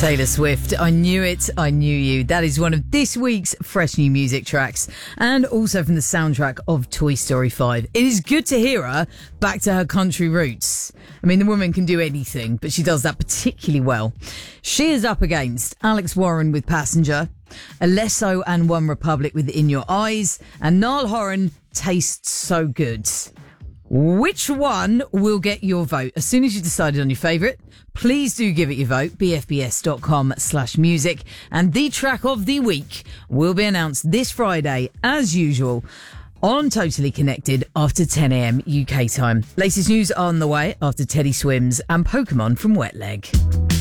Taylor Swift, I Knew It, I Knew You. That is one of this week's fresh new music tracks, and also from the soundtrack of Toy Story 5. It is good to hear her back to her country roots. I mean, the woman can do anything, but she does that particularly well. She is up against Alex Warren with Passenger, Alesso and One Republic with In Your Eyes, and Niall Horan, Tastes So Good. Which one will get your vote? As soon as you've decided on your favourite, please do give it your vote, bfbs.com/music. And the track of the week will be announced this Friday, as usual, on Totally Connected after 10 a.m. UK time. Latest news on the way after Teddy Swims and Pokemon from Wet Leg.